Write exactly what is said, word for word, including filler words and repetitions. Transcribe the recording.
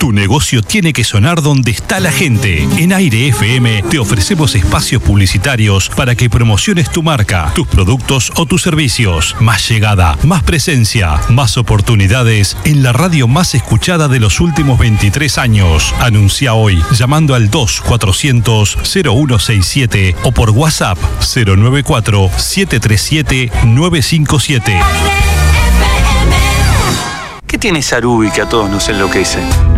Tu negocio tiene que sonar donde está la gente. En Aire F M te ofrecemos espacios publicitarios para que promociones tu marca, tus productos o tus servicios. Más llegada, más presencia, más oportunidades en la radio más escuchada de los últimos veintitrés años. Anuncia hoy llamando al dos cuatrocientos cero uno sesenta y siete o por WhatsApp cero nueve cuatro siete tres siete nueve cinco siete. ¿Qué tiene Sarubi que a todos nos enloquece?